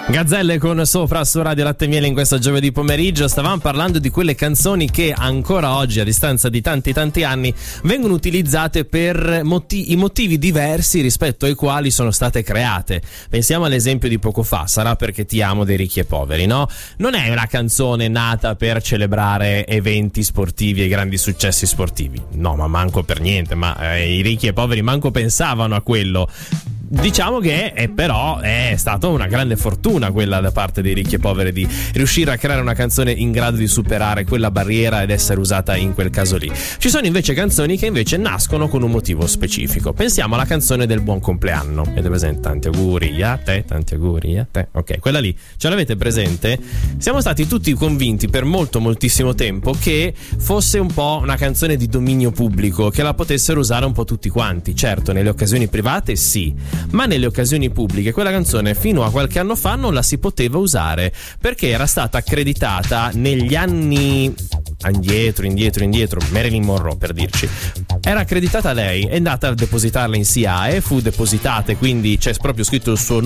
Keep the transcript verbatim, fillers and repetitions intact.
Gazzelle con Sopra su Radio Latte e Miele in questo giovedì pomeriggio. Stavamo parlando di quelle canzoni che ancora oggi, a distanza di tanti tanti anni, vengono utilizzate per moti- i motivi diversi rispetto ai quali sono state create. Pensiamo all'esempio di poco fa, Sarà perché ti amo dei Ricchi e Poveri, no? Non è una canzone nata per celebrare eventi sportivi e grandi successi sportivi, no, ma manco per niente, ma eh, i Ricchi e Poveri manco pensavano a quello. Diciamo che è, però è stata una grande fortuna quella da parte dei Ricchi e Poveri di riuscire a creare una canzone in grado di superare quella barriera ed essere usata in quel caso lì. Ci sono invece canzoni che invece nascono con un motivo specifico. Pensiamo alla canzone del buon compleanno. Avete presente? Tanti auguri a te, tanti auguri a te. Ok, quella lì ce l'avete presente? Siamo stati tutti convinti per molto moltissimo tempo che fosse un po' una canzone di dominio pubblico, che la potessero usare un po' tutti quanti. Certo, nelle occasioni private sì, ma nelle occasioni pubbliche quella canzone fino a qualche anno fa non la si poteva usare, perché era stata accreditata negli anni indietro, indietro, indietro, Marilyn Monroe per dirci, era accreditata lei, è andata a depositarla in S I A E, fu depositata e quindi c'è proprio scritto il suo nome